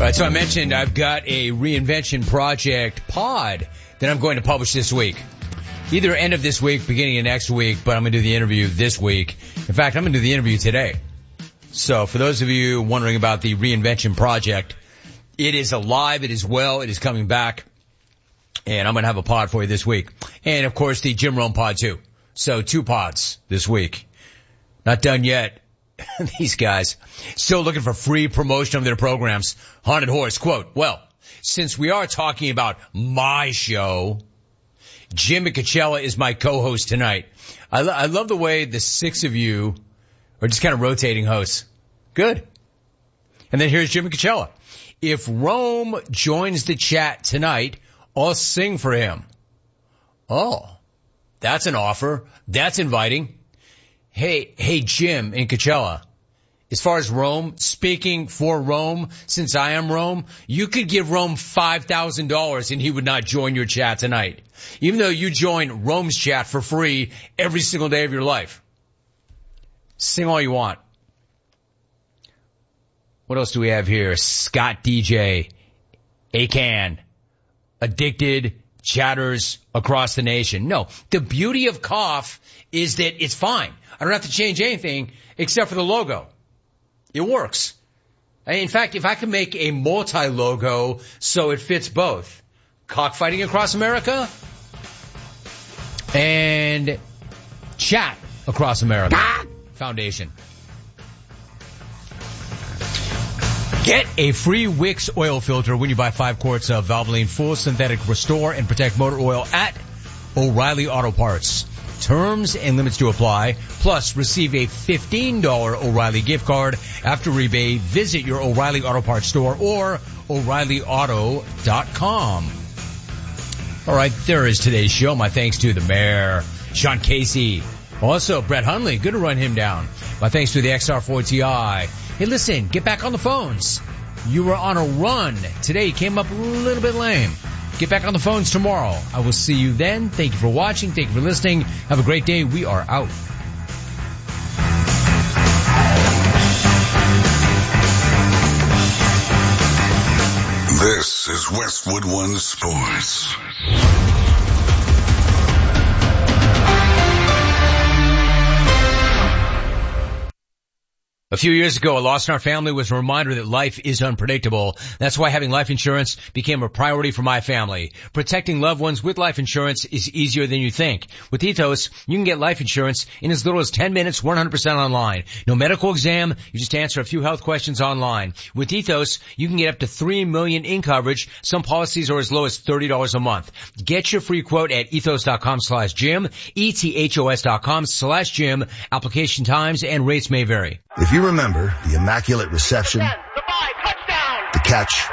right, so I mentioned I've got a reinvention project pod that I'm going to publish this week. Either end of this week, beginning of next week, but I'm going to do the interview this week. In fact, I'm going to do the interview today. So for those of you wondering about the reinvention project, it is alive, it is well, it is coming back, and I'm going to have a pod for you this week. And of course, the Jim Rome pod too. So 2 pods this week. Not done yet. These guys still looking for free promotion of their programs. Haunted Horse, quote, well, since we are talking about my show, Jim Coachella is my co-host tonight. I love the way the 6 of you are just kind of rotating hosts. Good. And then here's Jim Coachella. If Rome joins the chat tonight, I'll sing for him. Oh, that's an offer. That's inviting. Hey, Jim and Coachella, as far as Rome, speaking for Rome, since I am Rome, you could give Rome $5,000 and he would not join your chat tonight. Even though you join Rome's chat for free every single day of your life. Sing all you want. What else do we have here? Scott DJ, Acan, Addicted, chatters across the nation. No, the beauty of Cough is that it's fine. I don't have to change anything except for the logo. It works. In fact, if I can make a multi-logo so it fits both, Cockfighting Across America and Chat Across America Foundation. Get a free Wix oil filter when you buy 5 quarts of Valvoline Full Synthetic Restore and Protect Motor Oil at O'Reilly Auto Parts. Terms and limits to apply. Plus, receive a $15 O'Reilly gift card after rebate. Visit your O'Reilly Auto Parts store or O'ReillyAuto.com. All right, there is today's show. My thanks to the mayor, Sean Casey. Also, Brett Hundley. Good to run him down. My thanks to the XR4TI. Hey, listen, get back on the phones. You were on a run. Today you came up a little bit lame. Get back on the phones tomorrow. I will see you then. Thank you for watching. Thank you for listening. Have a great day. We are out. This is Westwood One Sports. A few years ago, a loss in our family was a reminder that life is unpredictable. That's why having life insurance became a priority for my family. Protecting loved ones with life insurance is easier than you think. With Ethos, you can get life insurance in as little as 10 minutes, 100% online. No medical exam, you just answer a few health questions online. With Ethos, you can get up to $3 million in coverage. Some policies are as low as $30 a month. Get your free quote at ethos.com/Jim, ethos.com/Jim. Application times and rates may vary. If you remember the immaculate reception, the catch,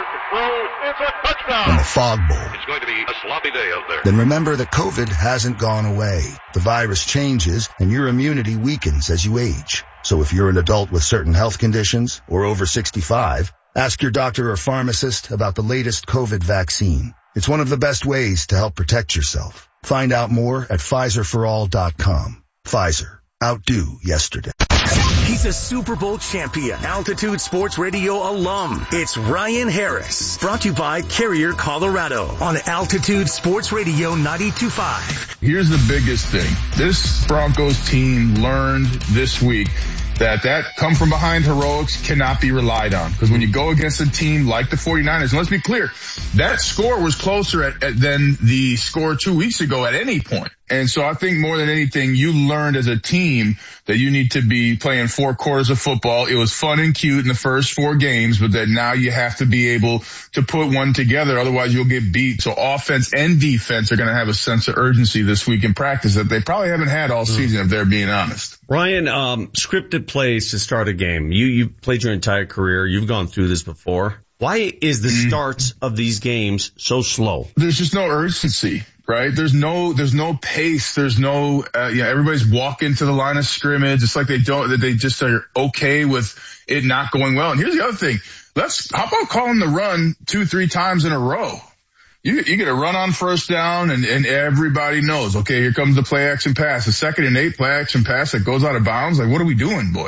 and the fog bowl, it's going to be a sloppy day out there. Then remember that COVID hasn't gone away. The virus changes and your immunity weakens as you age. So if you're an adult with certain health conditions or over 65, ask your doctor or pharmacist about the latest COVID vaccine. It's one of the best ways to help protect yourself. Find out more at PfizerForAll.com. Pfizer. Outdo yesterday. He's a Super Bowl champion, Altitude Sports Radio alum. It's Ryan Harris, brought to you by Carrier, Colorado, on Altitude Sports Radio 92.5. Here's the biggest thing. This Broncos team learned this week that come from behind heroics cannot be relied on. Because when you go against a team like the 49ers, and let's be clear, that score was closer than the score 2 weeks ago at any point. And so I think more than anything, you learned as a team that you need to be playing 4 quarters of football. It was fun and cute in the first 4 games, but that now you have to be able to put one together. Otherwise you'll get beat. So offense and defense are going to have a sense of urgency this week in practice that they probably haven't had all season, if they're being honest. Ryan, scripted plays to start a game. You've played your entire career. You've gone through this before. Why is the starts of these games so slow? There's just no urgency. Right? There's no pace. There's no, everybody's walking to the line of scrimmage. It's like they just are okay with it not going well. And here's the other thing. How about calling the run 2-3 times in a row? You get a run on first down and everybody knows, okay, here comes the play action pass. The 2nd and 8 play action pass that goes out of bounds. Like, what are we doing, boys?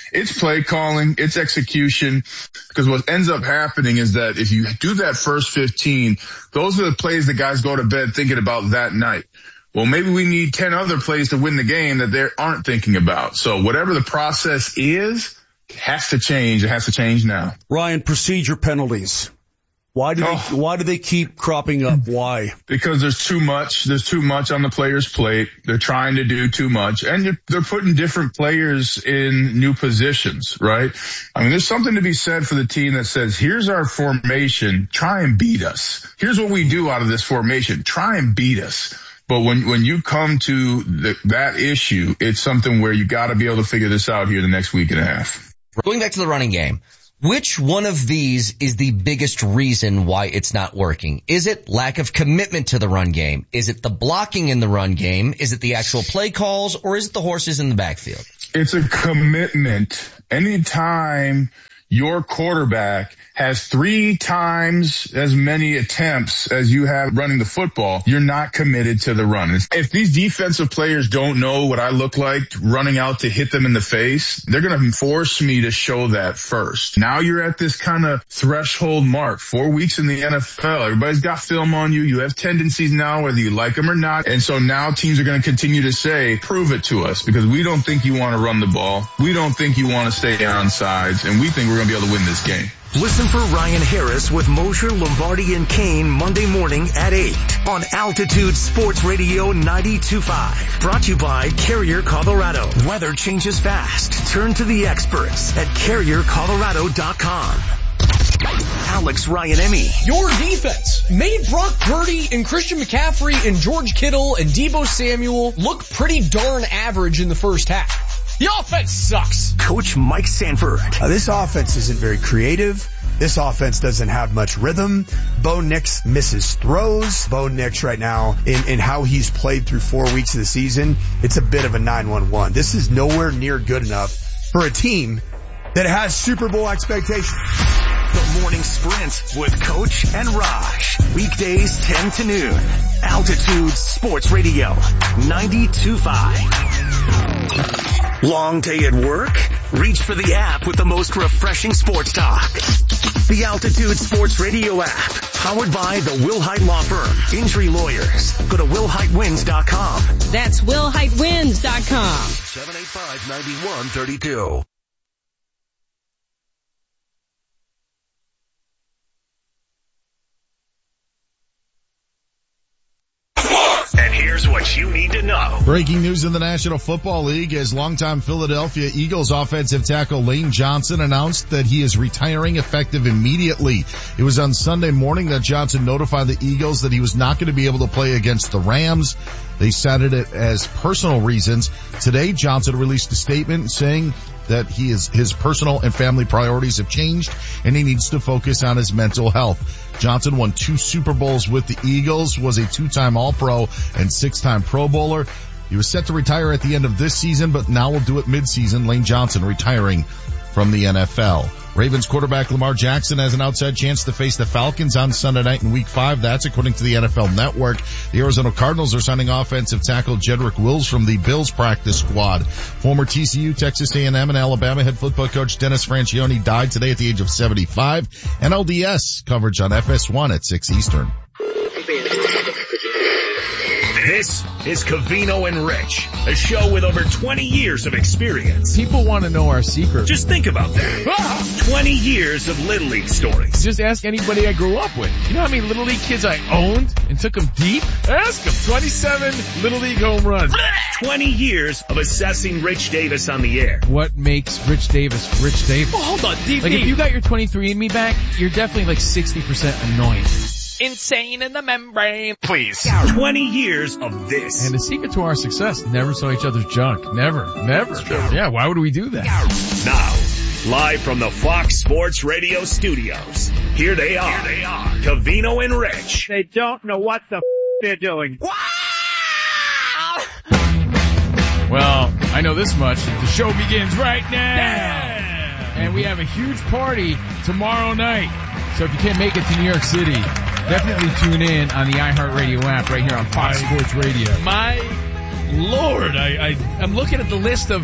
It's play calling, it's execution, because what ends up happening is that if you do that first 15, those are the plays that guys go to bed thinking about that night. Well, maybe we need 10 other plays to win the game that they aren't thinking about. So whatever the process is, it has to change. It has to change now. Ryan, procedure penalties. Why do they keep cropping up? Why? Because there's too much. There's too much on the player's plate. They're trying to do too much, and they're putting different players in new positions, right? I mean, there's something to be said for the team that says, here's our formation. Try and beat us. Here's what we do out of this formation. Try and beat us. But when you come to that issue, it's something where you got to be able to figure this out here the next week and a half. Going back to the running game. Which one of these is the biggest reason why it's not working? Is it lack of commitment to the run game? Is it the blocking in the run game? Is it the actual play calls? Or is it the horses in the backfield? It's a commitment. Anytime your quarterback has 3 times as many attempts as you have running the football, you're not committed to the run. If these defensive players don't know what I look like running out to hit them in the face, they're going to force me to show that first. Now you're at this kind of threshold mark, 4 weeks in the NFL. Everybody's got film on you. You have tendencies now, whether you like them or not. And so now teams are going to continue to say, prove it to us, because we don't think you want to run the ball. We don't think you want to stay on sides, and we think we're going to be able to win this game. Listen for Ryan Harris with Mosher, Lombardi, and Kane Monday morning at 8 on Altitude Sports Radio 92.5. Brought to you by Carrier, Colorado. Weather changes fast. Turn to the experts at CarrierColorado.com. Alex Ryan-Emmy. Your defense made Brock Purdy and Christian McCaffrey and George Kittle and Deebo Samuel look pretty darn average in the first half. The offense sucks. Coach Mike Sanford. This offense isn't very creative. This offense doesn't have much rhythm. Bo Nix misses throws. Bo Nix right now, in how he's played through 4 weeks of the season, it's a bit of a 9-1-1. This is nowhere near good enough for a team that has Super Bowl expectations. The Morning Sprint with Coach and Raj. Weekdays 10 to noon. Altitude Sports Radio 92.5. Long day at work? Reach for the app with the most refreshing sports talk. The Altitude Sports Radio app. Powered by the Wilhite Law Firm. Injury lawyers. Go to WillHiteWins.com. That's WillHiteWins.com. 785-9132. And here's what you need to know. Breaking news in the National Football League as longtime Philadelphia Eagles offensive tackle Lane Johnson announced that he is retiring effective immediately. It was on Sunday morning that Johnson notified the Eagles that he was not going to be able to play against the Rams. They cited it as personal reasons. Today, Johnson released a statement saying that his personal and family priorities have changed and he needs to focus on his mental health. Johnson won 2 Super Bowls with the Eagles, was a 2-time All-Pro and 6-time Pro Bowler. He was set to retire at the end of this season, but now will do it mid-season. Lane Johnson retiring from the NFL. Ravens quarterback Lamar Jackson has an outside chance to face the Falcons on Sunday night in Week 5. That's according to the NFL Network. The Arizona Cardinals are signing offensive tackle Jedrick Wills from the Bills practice squad. Former TCU, Texas A&M, and Alabama head football coach Dennis Franchione died today at the age of 75. NLDS coverage on FS1 at 6 Eastern. This is Covino and Rich, a show with over 20 years of experience. People want to know our secret. Just think about that. 20 years of Little League stories. Just ask anybody I grew up with. You know how many Little League kids I owned and took them deep? Ask them. 27 Little League home runs. 20 years of assessing Rich Davis on the air. What makes Rich Davis Rich Davis? Oh, hold on, DP. Like if you got your 23andMe back, you're definitely like 60% annoying. Insane in the membrane. Please. 20 years of this. And the secret to our success, never saw each other's junk. Never. Yeah, why would we do that? Now, live from the Fox Sports Radio studios, here they are. Covino and Rich. They don't know what the they're doing. Wow! Well, I know this much. The show begins right now. Yeah! And we have a huge party tomorrow night. So if you can't make it to New York City, definitely tune in on the iHeartRadio app right here on Fox Sports Radio. My Lord, I'm looking at the list of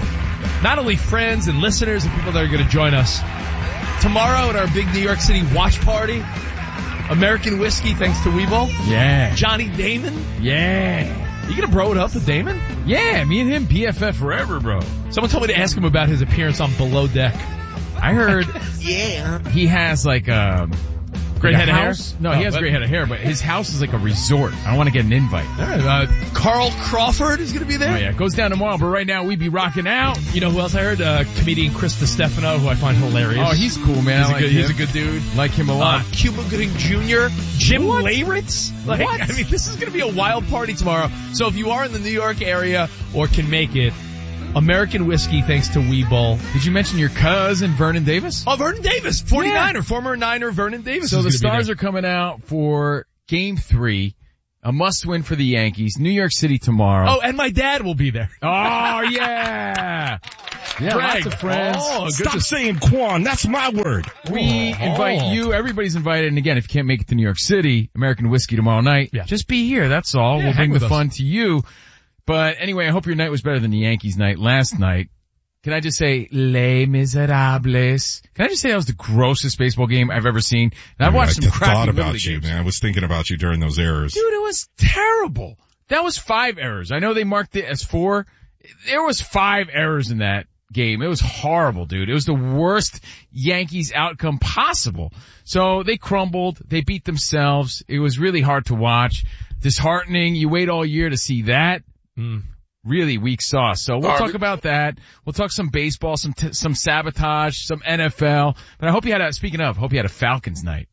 not only friends and listeners and people that are going to join us tomorrow at our big New York City watch party. American Whiskey, thanks to Weeble. Yeah. Johnny Damon. Yeah. You gonna bro it up with Damon? Yeah, me and him BFF forever, bro. Someone told me to ask him about his appearance on Below Deck. I heard yeah. He has like great head of hair? No, he has great head of hair, but his house is like a resort. I want to get an invite. All right, Carl Crawford is going to be there. Oh yeah, it goes down tomorrow, but right now we be rocking out. You know who else I heard? Comedian Chris DiStefano, who I find hilarious. Oh, he's cool, man. He's a good dude. Like him a lot. Cuba Gooding Jr., Jim Leyritz. What? I mean, this is going to be a wild party tomorrow. So if you are in the New York area or can make it, American Whiskey, thanks to Weeble. Did you mention your cousin, Vernon Davis? Oh, Vernon Davis, 49er, former Niner Vernon Davis. So the Stars are coming out for Game 3, a must-win for the Yankees, New York City tomorrow. Oh, and my dad will be there. Oh, yeah. Yeah, Greg. lots of friends. Oh, Stop saying Quan, that's my word. We invite you, everybody's invited, and again, if you can't make it to New York City, American Whiskey tomorrow night, just be here, that's all. Yeah, we'll bring the us. fun to you. But anyway, I hope your night was better than the Yankees' night last night. Can I just say, Les Miserables? Can I just say that was the grossest baseball game I've ever seen? And I've watched some crappy thought Little about League you, games. man. I was thinking about you during those errors. Dude, it was terrible. That was 5 errors. I know they marked it as 4. There was 5 errors in that game. It was horrible, dude. It was the worst Yankees outcome possible. So they crumbled. They beat themselves. It was really hard to watch. Disheartening. You wait all year to see that. Really weak sauce. So we'll talk about that. We'll talk some baseball, some sabotage, some NFL. But I hope you had hope you had a Falcons night.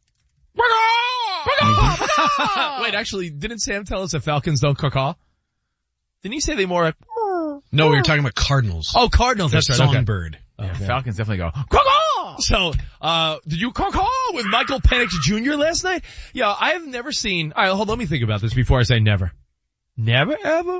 Wait, actually, didn't Sam tell us that Falcons don't caw? Didn't he say they more? No, we were talking about Cardinals. Oh, Cardinals. That's right. Songbird. Okay. Yeah, Falcons definitely go. Caw! So, did you caw with Michael Penix Jr. last night? Yeah, I have never seen. All right, hold on, let me think about this before I say never. Never, ever.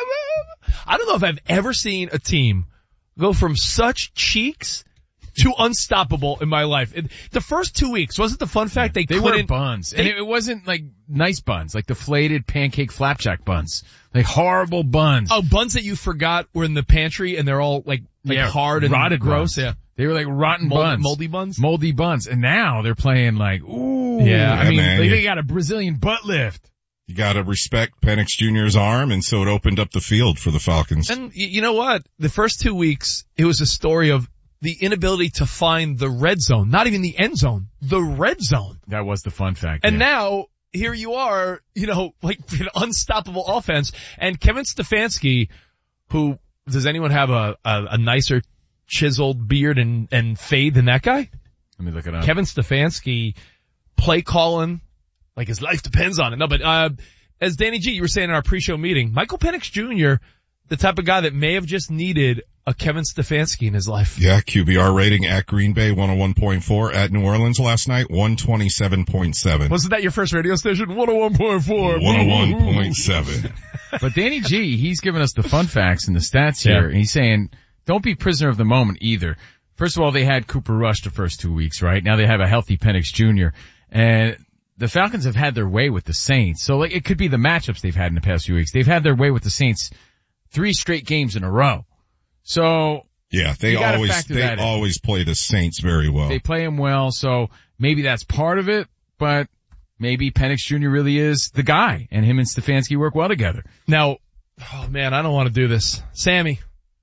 I don't know if I've ever seen a team go from such cheeks to unstoppable in my life. The first 2 weeks, wasn't the fun fact they were buns. And it wasn't like nice buns, like deflated pancake flapjack buns. Like horrible buns. Oh, buns that you forgot were in the pantry and they're all like hard and rotted gross. Buns. Yeah. They were like rotten buns. Moldy buns? Moldy buns. And now they're playing like, ooh. Yeah, I mean, man, they got a Brazilian butt lift. You gotta respect Penix Jr.'s arm, and so it opened up the field for the Falcons. And you know what? The first 2 weeks, it was a story of the inability to find the red zone. Not even the end zone. The red zone. That was the fun fact. And now, here you are, like an unstoppable offense. And Kevin Stefanski, who, does anyone have a nicer chiseled beard and fade than that guy? Let me look it up. Kevin Stefanski, play calling, like his life depends on it. No, but, as Danny G, you were saying in our pre-show meeting, Michael Penix Jr., the type of guy that may have just needed a Kevin Stefanski in his life. Yeah, QBR rating at Green Bay 101.4, at New Orleans last night 127.7. Wasn't that your first radio station? 101.4. 101.7. But Danny G, he's giving us the fun facts and the stats here, and he's saying, don't be prisoner of the moment either. First of all, they had Cooper Rush the first 2 weeks, right? Now they have a healthy Penix Jr., and the Falcons have had their way with the Saints. So like, it could be the matchups they've had in the past few weeks. They've had their way with the Saints 3 straight games in a row. So yeah, they always play the Saints very well. They play them well, so maybe that's part of it, but maybe Penix Jr. really is the guy, and him and Stefanski work well together. Now, oh man, I don't want to do this. Sammy.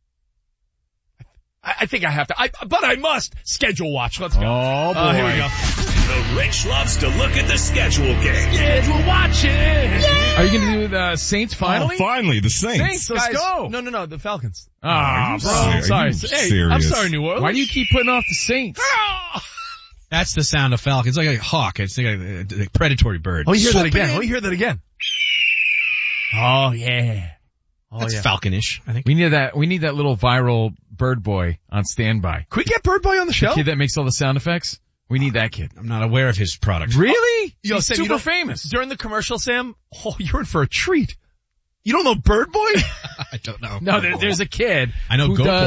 I think I have to, but I must schedule watch. Let's go. Oh boy. Here we go. The Rich loves to look at the schedule game. Schedule watching. Are you going to do the Saints finally? Oh, finally, the Saints. Let's go. No, the Falcons. Oh, bro. Sorry. Hey, I'm sorry, New Orleans. Why do you keep putting off the Saints? That's the sound of Falcons. It's like a hawk. It's like a predatory bird. Oh, you hear that again. Oh, yeah. That's Falconish, I think. We need that little viral bird boy on standby. Can we get Bird Boy on the show? The kid that makes all the sound effects? We need that kid. I'm not aware of his product. Really? Yo, He's Sam, super famous. During the commercial, Sam, you're in for a treat. You don't know Bird Boy? I don't know. No, there's a kid. I know who Goat does, Boy.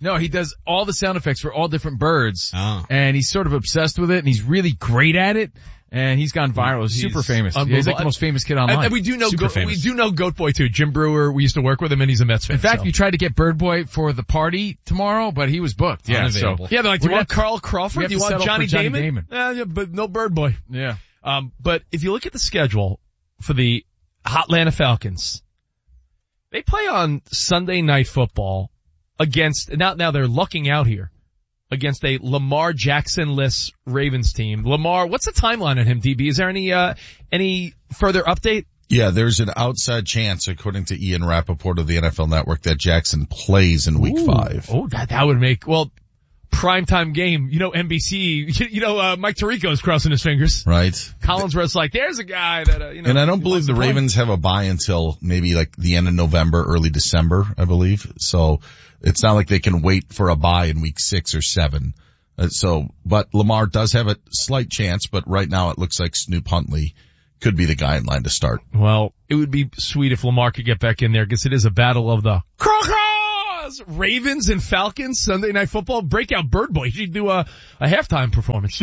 No, he does all the sound effects for all different birds. Oh. And he's sort of obsessed with it, and he's really great at it. And he's gone viral. He's super famous. Yeah, he's like the most famous kid online. And we do know Goat Boy too. Jim Brewer, we used to work with him, and he's a Mets fan. In fact, we tried to get Bird Boy for the party tomorrow, but he was booked. Yeah, so they're like, do you want Carl Crawford? Do you want Johnny Damon? Yeah, but no Bird Boy. Yeah. But if you look at the schedule for the Atlanta Falcons, they play on Sunday Night Football against, now they're lucking out here, against a Lamar Jackson-less Ravens team. Lamar, what's the timeline on him, DB? Is there any further update? Yeah, there's an outside chance, according to Ian Rappaport of the NFL Network, that Jackson plays in week 5. Oh, that would make, primetime game. NBC, Mike Tirico's crossing his fingers. Right. Collinsworth's like, there's a guy that, And I don't believe the Ravens have a bye until maybe like the end of November, early December, I believe. So it's not like they can wait for a bye in week 6 or 7. But Lamar does have a slight chance, but right now it looks like Snoop Huntley could be the guy in line to start. Well, it would be sweet if Lamar could get back in there because it is a battle of the Ravens and Falcons, Sunday Night Football. Breakout Bird Boy. He should do a halftime performance.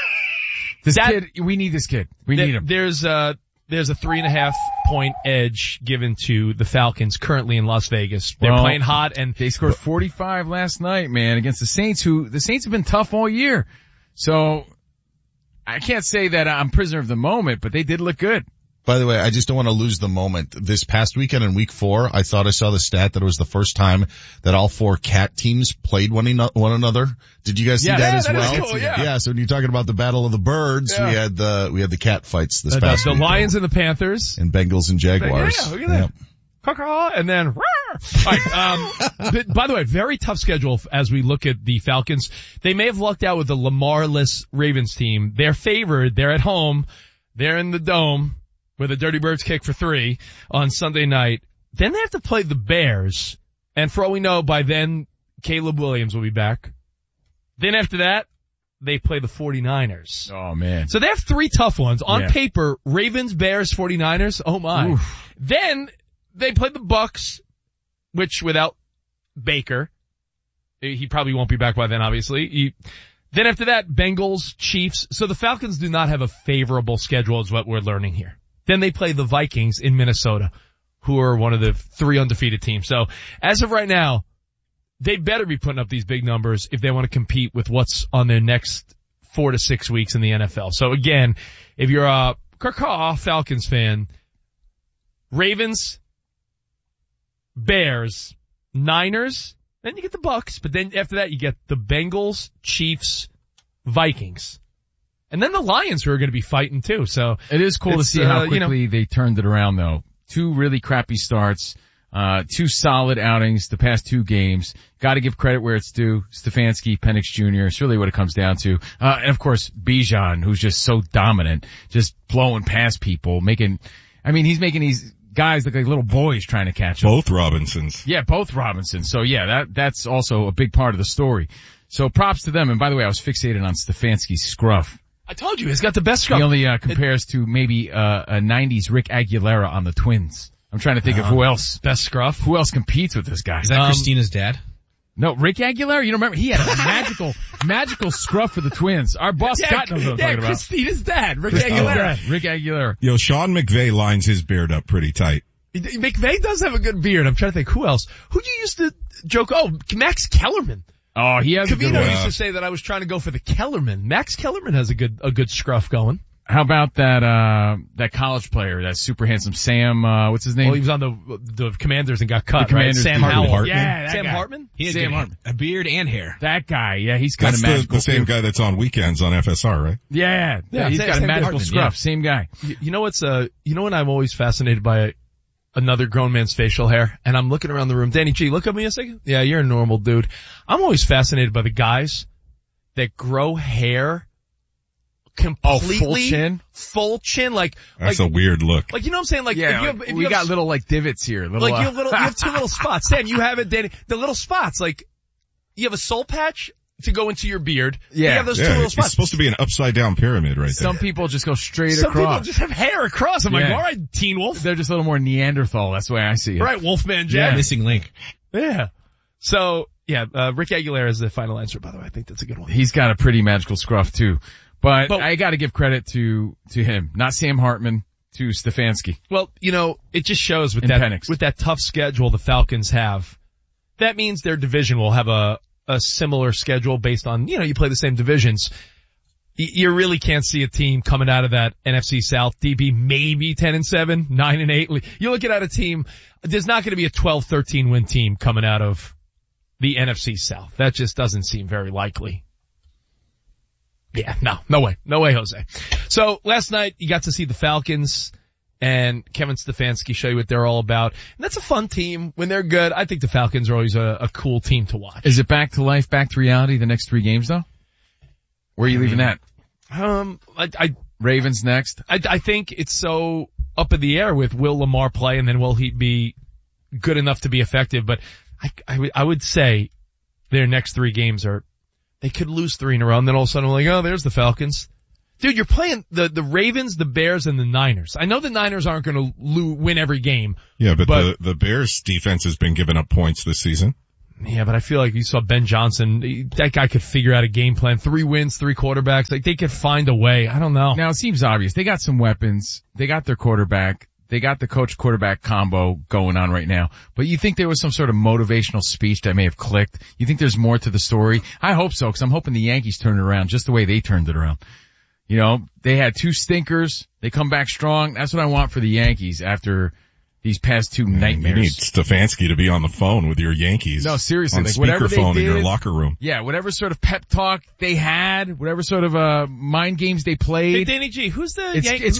We need this kid. We need him. There's a 3.5 point edge given to the Falcons currently in Las Vegas. They're playing hot and they scored 45 last night, man, against the Saints, the Saints have been tough all year. So I can't say that I'm prisoner of the moment, but they did look good. By the way, I just don't want to lose the moment. This past weekend in week 4, I thought I saw the stat that it was the first time that all 4 cat teams played one another. Did you guys see that as well? Is cool, yeah. So when you're talking about the battle of the birds, we had the cat fights this past week. The Lions and the Panthers. And Bengals and Jaguars. Yeah, look at that. And then, all right, by the way, very tough schedule as we look at the Falcons. They may have lucked out with the Lamar-less Ravens team. They're favored. They're at home. They're in the dome where the Dirty Birds kick for 3 on Sunday night. Then they have to play the Bears. And for all we know, by then, Caleb Williams will be back. Then after that, they play the 49ers. Oh, man. So they have 3 tough ones. On paper, Ravens, Bears, 49ers. Oh, my. Oof. Then they play the Bucks, which without Baker, he probably won't be back by then, obviously. Then after that, Bengals, Chiefs. So the Falcons do not have a favorable schedule is what we're learning here. Then they play the Vikings in Minnesota, who are one of the 3 undefeated teams. So as of right now, they better be putting up these big numbers if they want to compete with what's on their next 4 to 6 weeks in the NFL. So again, if you're a Falcons fan, Ravens, Bears, Niners, then you get the Bucks, but then after that you get the Bengals, Chiefs, Vikings. And then the Lions who are going to be fighting too. So it is cool to see how quickly they turned it around though. 2 really crappy starts, 2 solid outings the past 2 games. Got to give credit where it's due. Stefanski, Penix Jr. It's really what it comes down to. And of course Bijan, who's just so dominant, just blowing past people, he's making these guys look like little boys trying to catch him. Both Robinsons. Yeah, both Robinsons. So yeah, that's also a big part of the story. So props to them. And by the way, I was fixated on Stefanski's scruff. I told you, he's got the best scruff. He only compares to maybe a 90s Rick Aguilera on the Twins. I'm trying to think of who else. Best scruff? Who else competes with this guy? Is that Christina's dad? No, Rick Aguilera? You don't remember? He had a magical scruff for the Twins. Our boss Scott knows what I'm talking about. Christina's dad, Rick Aguilera. Rick Aguilera. Yo, Sean McVay lines his beard up pretty tight. McVay does have a good beard. I'm trying to think who else. Who do you used to joke? Oh, Max Kellerman. Oh, he has a good one. Covino used to say that I was trying to go for the Kellerman. Max Kellerman has a good scruff going. How about that college player, that super handsome Sam, what's his name? Well, he was on the Commanders and got cut, right? Sam Howell. Hartman. Yeah, that Sam guy. Hartman? He had a beard and hair. That guy, yeah, he's got a magical the same guy that's on weekends on FSR, right? Yeah, he's got a magical scruff. Same guy. You know what's, when I'm always fascinated by another grown man's facial hair, and I'm looking around the room. Danny G, look at me a second. Yeah, you're a normal dude. I'm always fascinated by the guys that grow hair completely full chin, like that's a weird look. Like, you know what I'm saying? Like, yeah, if we got little like divots here. You have 2 little spots. Sam, you have it, Danny. The little spots, like you have a soul patch to go into your beard. Yeah, you have those 2 little spots. It's supposed to be an upside down pyramid, right there. Some people just go straight across. Some people just have hair across. I'm like, all right, Teen Wolf. They're just a little more Neanderthal. That's the way I see it. Right, Wolfman Jack. Missing link. Yeah. So Yeah, Rick Aguilera is the final answer, by the way. I think that's a good one. He's got a pretty magical scruff too. But I gotta give credit to him. Not Sam Hartman, to Stefanski. Well, it just shows with that tough schedule the Falcons have. That means their division will have a similar schedule based on, you play the same divisions. You really can't see a team coming out of that NFC South, DB, maybe 10-7, 9-8. You're looking at a team, there's not going to be a 12-13 win team coming out of the NFC South. That just doesn't seem very likely. Yeah, no way, Jose. So last night you got to see the Falcons and Kevin Stefanski show you what they're all about. And that's a fun team. When they're good, I think the Falcons are always a cool team to watch. Is it back to life, back to reality the next 3 games though? Where are you leaving that? Ravens next. I think it's so up in the air with will Lamar play and then will he be good enough to be effective? But I would say their next 3 games they could lose 3 in a row and then all of a sudden we're like, oh, there's the Falcons. Dude, you're playing the Ravens, the Bears, and the Niners. I know the Niners aren't going to win every game. Yeah, but the Bears defense has been giving up points this season. Yeah, but I feel like you saw Ben Johnson. That guy could figure out a game plan. 3 wins, 3 quarterbacks. Like, they could find a way. I don't know. Now, it seems obvious. They got some weapons. They got their quarterback. They got the coach-quarterback combo going on right now. But you think there was some sort of motivational speech that may have clicked? You think there's more to the story? I hope so, because I'm hoping the Yankees turn it around just the way they turned it around. They had 2 stinkers. They come back strong. That's what I want for the Yankees after these past 2 nightmares. You need Stefanski to be on the phone with your Yankees. No, seriously. On speakerphone in your locker room. Yeah, whatever sort of pep talk they had, whatever sort of mind games they played. Hey, Danny G, who's the Yankees?